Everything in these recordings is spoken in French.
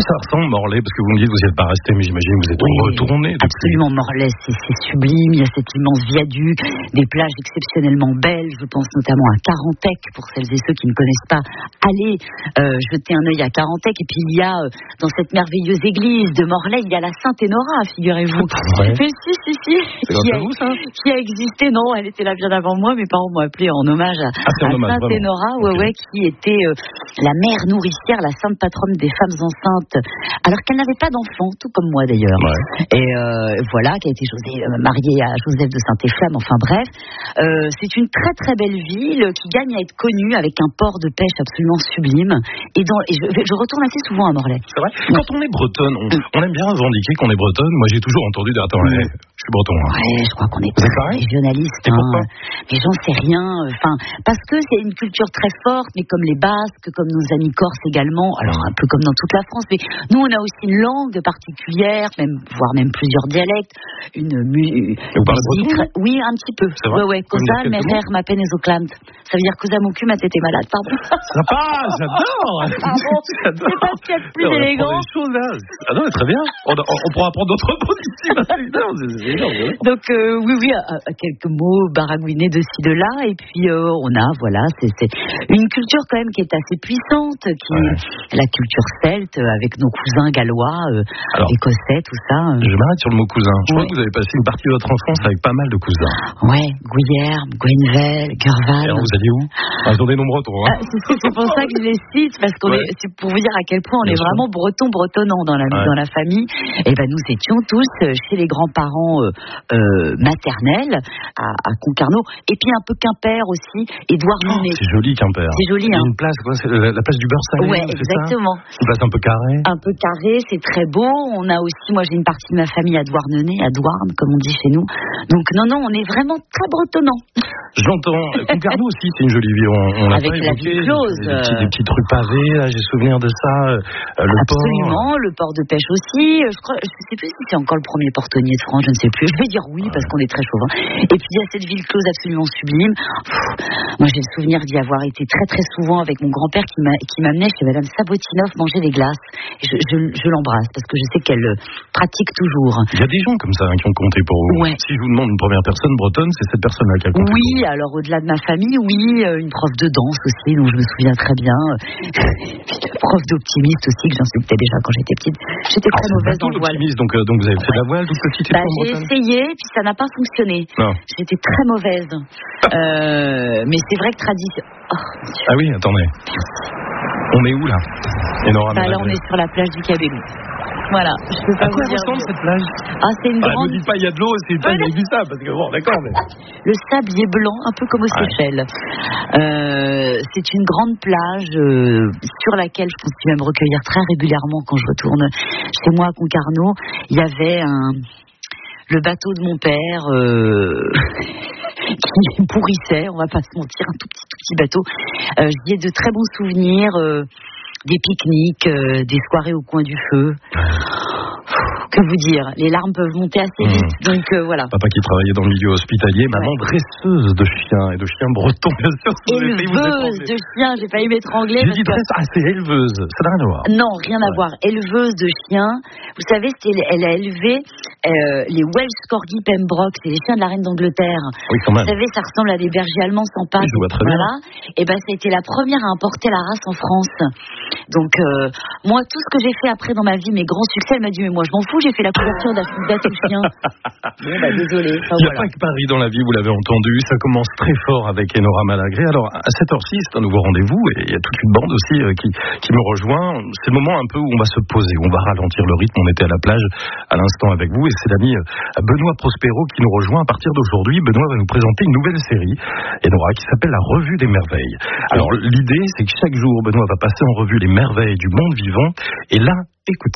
ça ressemble, Morlaix? Parce que vous me dites que vous n'y êtes pas resté, mais j'imagine que vous êtes retourné. Absolument, Morlaix, c'est sublime. Il y a cet immense viaduc, des plages exceptionnellement belles. Je pense notamment à Carantec, pour celles et ceux qui ne connaissent pas. Allez jeter un œil à Carantec. Et puis il y a, dans cette merveilleuse église de Morlaix, il y a la Sainte-Hénora, figurez-vous. Ouais. Mais si. C'est grâce à vous, ça? Qui a existé, non, elle était là bien avant moi. Mes parents m'ont appelé en hommage à Sainte-Hénora, qui était la mère nourricière, la sainte patronne des femmes enceintes, alors qu'elle n'avait pas d'enfant, tout comme moi d'ailleurs. Ouais. Et voilà, qui a été mariée à Joseph de Saint-Efflamme, enfin bref. C'est une très très belle ville qui gagne à être connue avec un port de pêche absolument sublime. Et je retourne assez souvent à Morlaix. C'est vrai. Quand on est bretonne, on aime bien revendiquer qu'on est bretonne. Moi j'ai toujours entendu dire, attends, je suis breton. Hein. Ouais, je crois qu'on est régionaliste. Mais j'en sais rien. Enfin, parce que c'est une culture très forte, mais comme les Basques, comme nos amis corses également, alors un peu comme dans toute la France, mais nous on a aussi une langue particulière, voire même plusieurs dialectes, Vous parlez breton? Oui, un petit peu. Ouais. Cosa, merer, ma peine et oclamt. Ça veut dire cosa mon cul, ma tête est malade, pardon. Sympa, j'adore. C'est pas ce qu'il y a de plus élégant. Ah non, très bien. On pourra apprendre d'autres mots d'ici. Donc oui, quelques mots baragouinés de ci de là, et puis on a, voilà, c'est une culture quand même qui est assez puissante, qui est la culture celte, avec nos cousins gallois, écossais, tout ça. Je m'arrête sur le mot cousin. Je crois que vous avez passé une partie de votre enfance avec pas mal de cousins. Ouais, Gouillerme, Gwenvel, Gurval. Alors vous alliez où? Ils ont des noms bretons. Hein. C'est pour ça que je les cite, parce c'est pour vous dire à quel point on est vraiment bretonnant dans la famille. Et ben nous étions tous chez les grands-parents maternels à Concarneau, et puis un peu Quimper aussi, Édouard Monet. C'est joli Quimper. C'est joli, hein. Une place, c'est la place du beurre salé. Ouais, exactement. Une place un peu carrée. Un peu carrée, c'est très beau. On a aussi, moi j'ai une partie de ma famille à Douarnenez, à Douarn, comme on dit chez nous. Donc non, on est vraiment très bretonnant. J'entends. Concarneau aussi, c'est une jolie ville. On avec la ville close. Des petites rues pavées, là, j'ai souvenir de ça. Absolument, le port de pêche aussi. Je sais plus si c'est encore le premier portonnier de France, je ne sais plus. Je vais dire oui, parce qu'on est très chauvin. Et puis il y a cette ville close absolument sublime. Moi j'ai le souvenir d'y avoir été très très souvent avec mon grand-père qui m'amenait chez Madame Sabotinov manger des glaces. Et je l'embrasse parce que je sais qu'elle pratique toujours. Il y a des gens comme ça qui ont compté pour vous. Ouais. Si je vous demande une première personne bretonne, c'est cette personne-là qui a compté. Oui, alors au-delà de ma famille, une prof de danse aussi, dont je me souviens très bien. Une prof d'optimiste aussi, que j'insultais déjà quand j'étais petite. J'étais très mauvaise dans le voile. Donc vous avez fait de la voile toute petite? J'ai essayé, puis ça n'a pas fonctionné. Non. J'étais très mauvaise. Mais c'est vrai que tradition. Ah oui, attendez. On est où là? Là, on est sur la plage du Cabellou. Voilà, je peux pas vous dire. À quoi ressemble cette plage? C'est une grande. Ne dites pas il y a de l'eau, c'est une plage avec du sable, parce que bon, d'accord, mais. Le sable y est blanc, un peu comme aux Seychelles. C'est une grande plage sur laquelle je continue à me recueillir très régulièrement quand je retourne chez moi à Concarneau. Il y avait le bateau de mon père qui pourrissait, on va pas se mentir, un tout petit bateau. J'y ai de très bons souvenirs. Des pique-niques, des soirées au coin du feu. Que vous dire, les larmes peuvent monter assez vite, donc voilà. Papa qui travaillait dans le milieu hospitalier, maman dresseuse de chiens, et de chiens bretons, bien sûr. Éleveuse de chiens, j'ai failli m'étrangler. J'ai dit c'est éleveuse, ça n'a rien à voir. Non, rien à voir. Éleveuse de chiens, vous savez, elle a élevé les Welsh Corgi Pembroke, c'est les chiens de la reine d'Angleterre. Oui, quand même. Vous savez, ça ressemble à des bergers allemands sans pattes. Oui, je vois très bien. Et ça a été la première à importer la race en France. Donc, moi, tout ce que j'ai fait après dans ma vie, mes grands succès, elle m'a dit, mais moi, je m'en fous, j'ai fait la couverture d'Atout Chien. Désolé. Il n'y a pas que Paris dans la vie, vous l'avez entendu. Ça commence très fort avec Enora Malagré. Alors, à cette heure-ci, c'est un nouveau rendez-vous et il y a toute une bande aussi qui me rejoint. C'est le moment un peu où on va se poser, où on va ralentir le rythme. On était à la plage à l'instant avec vous et c'est l'ami Benoît Prospero qui nous rejoint. À partir d'aujourd'hui, Benoît va nous présenter une nouvelle série, Enora, qui s'appelle La Revue des Merveilles. Alors, l'idée, c'est que chaque jour, Benoît va passer en revue les merveilles du monde vivant. Et là, écoutez,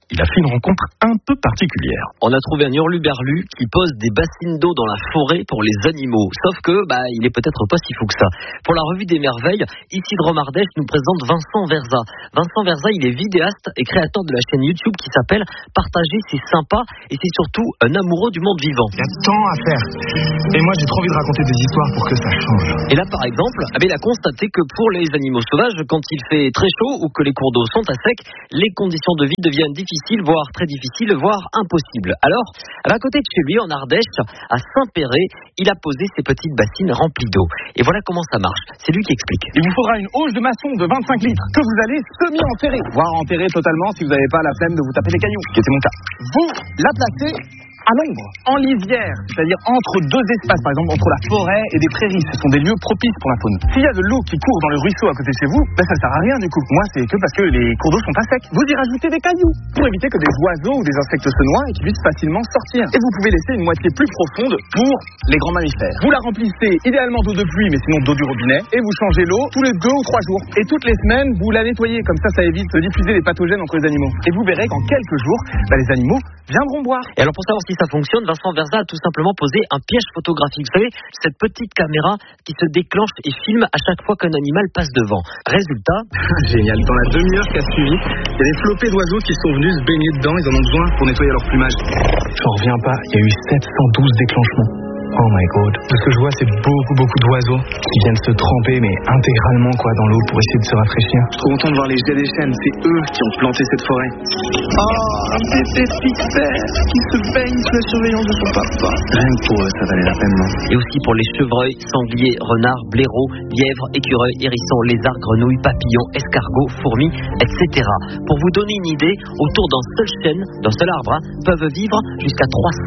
il a fait une rencontre un peu particulière. On a trouvé un hurluberlu qui pose des bassines d'eau dans la forêt pour les animaux. Sauf que, il est peut-être pas si fou que ça. Pour la revue des merveilles, Isidre Mardèche nous présente Vincent Verza. Vincent Verza, il est vidéaste et créateur de la chaîne YouTube qui s'appelle Partager, c'est sympa, et c'est surtout un amoureux du monde vivant. Il y a tant à faire. Et moi, j'ai trop envie de raconter des histoires pour que ça change. Et là, par exemple, il a constaté que pour les animaux sauvages, quand il fait très chaud ou que les cours d'eau sont à sec, les conditions de vie deviennent difficiles, voire très difficiles, voire impossibles. Alors, à côté de chez lui, en Ardèche, à Saint-Péret, il a posé ses petites bassines remplies d'eau. Et voilà comment ça marche. C'est lui qui explique. Il vous faudra une auge de maçon de 25 litres que vous allez semi-enterrer, voire enterrer totalement si vous n'avez pas la flemme de vous taper les cailloux, qui était mon cas. Vous la placez à l'ombre, en lisière, c'est-à-dire entre deux espaces, par exemple entre la forêt et des prairies. Ce sont des lieux propices pour la faune. S'il y a de l'eau qui court dans le ruisseau à côté de chez vous, ça ne sert à rien du coup. Moi, c'est que parce que les cours d'eau sont pas secs. Vous y rajoutez des cailloux pour éviter que des oiseaux ou des insectes se noient et qu'ils puissent facilement sortir. Et vous pouvez laisser une moitié plus profonde pour les grands mammifères. Vous la remplissez idéalement d'eau de pluie, mais sinon d'eau du robinet, et vous changez l'eau tous les 2 ou 3 jours. Et toutes les semaines, vous la nettoyez. Comme ça évite de diffuser les pathogènes entre les animaux. Et vous verrez qu'en quelques jours, les animaux viendront boire. Et alors pour savoir si ça fonctionne, Vincent Verza a tout simplement posé un piège photographique. Vous savez, cette petite caméra qui se déclenche et filme à chaque fois qu'un animal passe devant. Résultat... Génial. Dans la demi-heure qui a suivi, il y a des flopées d'oiseaux qui sont venus se baigner dedans. Ils en ont besoin pour nettoyer leur plumage. J'en reviens pas. Il y a eu 712 déclenchements. Oh my god. De ce que je vois, c'est beaucoup d'oiseaux qui viennent se tremper, mais intégralement dans l'eau pour essayer de se rafraîchir. Je suis trop content de voir les jets des chênes. C'est eux qui ont planté cette forêt. Oh, un bébé pipère qui se baigne sous la surveillance de son papa. Rien que pour eux, ça valait la peine, non? Et aussi pour les chevreuils, sangliers, renards, blaireaux, lièvres, écureuils, hérissons, lézards, grenouilles, papillons, escargots, fourmis, etc. Pour vous donner une idée, autour d'un seul chêne, d'un seul arbre, peuvent vivre jusqu'à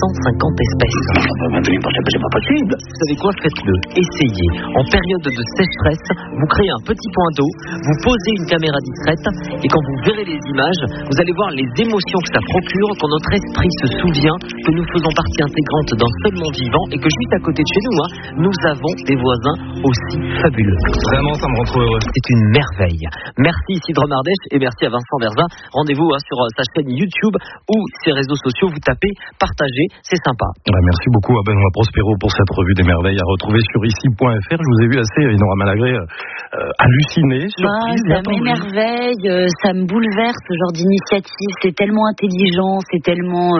350 espèces. C'est pas possible. Vous savez quoi, faites-le, essayez. En période de sécheresse, vous créez un petit point d'eau, vous posez une caméra discrète, et quand vous verrez les images, vous allez voir les émotions que ça procure, quand notre esprit se souvient que nous faisons partie intégrante d'un seul monde vivant, et que juste à côté de chez nous, nous avons des voisins aussi fabuleux. Vraiment, ça me rend trop heureux. C'est une merveille. Merci Isidre Mardèche et merci à Vincent Verza. Rendez-vous sur sa chaîne YouTube ou ses réseaux sociaux. Vous tapez Partager, c'est sympa. Merci beaucoup à Benoît Prospero pour cette revue des merveilles à retrouver sur ici.fr. Je vous ai vu assez, Enora Malagré, halluciné, surprise. Ça m'émerveille, ça me bouleverse ce genre d'initiative. C'est tellement intelligent, c'est tellement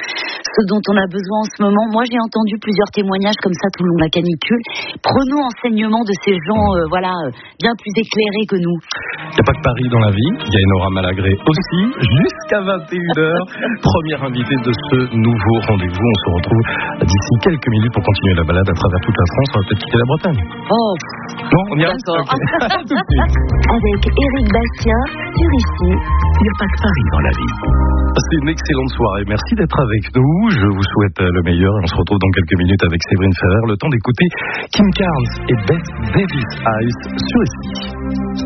ce dont on a besoin en ce moment. Moi, j'ai entendu plusieurs témoignages comme ça tout le long de la canicule. Prenons enseignement de ces gens, bien plus éclairés que nous. Il n'y a pas que Paris dans la vie, il y a Enora Malagré aussi, jusqu'à 21h. Première invitée de ce nouveau rendez-vous. On se retrouve d'ici quelques minutes pour continuer la balade à travers toute la France. On va peut-être quitter la Bretagne. Oh, non, on y va. D'accord. Okay. Avec Éric Bastien, sur Ici, il n'y a pas que Paris dans la vie. C'est une excellente soirée. Merci d'être avec nous. Je vous souhaite le meilleur. On se retrouve dans quelques minutes avec Séverine Ferrer. Le temps d'écouter Kim Carnes et Beth Davis Eyes sur Ici.